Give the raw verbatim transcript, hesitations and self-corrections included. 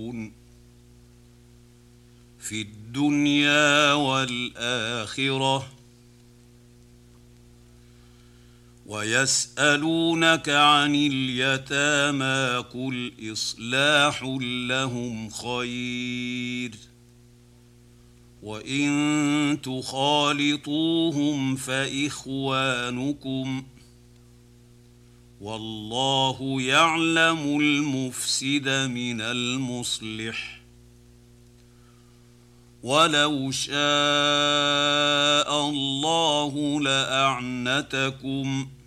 في الدنيا والآخرة. ويسألونك عن اليتامى قل إصلاح لهم خير وإن تخالطوهم فإخوانكم والله يعلم المفسد من المصلح ولو شاء الله لأعنتكم